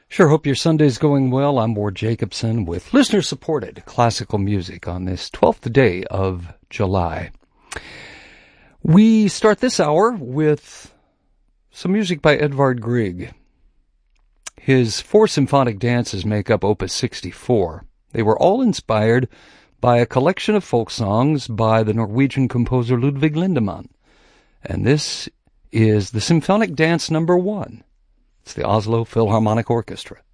Sure hope your Sunday's going well. I'm Ward Jacobson with listener-supported classical music on this 12th day of July. We start this hour with some music by Edvard Grieg. His 4 symphonic dances make up Opus 64. They were all inspired by a collection of folk songs by the Norwegian composer Ludwig Lindemann. And this is the Symphonic Dance Number 1. It's the Oslo Philharmonic Orchestra.